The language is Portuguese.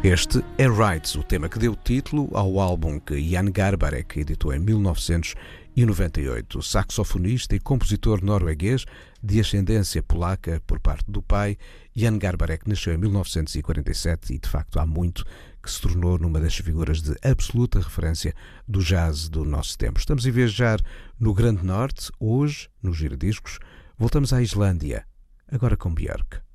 Este é Rights, o tema que deu título ao álbum que Jan Garbarek editou em 1998. O saxofonista e compositor norueguês de ascendência polaca por parte do pai, Jan Garbarek nasceu em 1947 e, de facto, há muito que se tornou numa das figuras de absoluta referência do jazz do nosso tempo. Estamos a viajar no Grande Norte, hoje, no Giradiscos. Voltamos à Islândia, agora com Björk.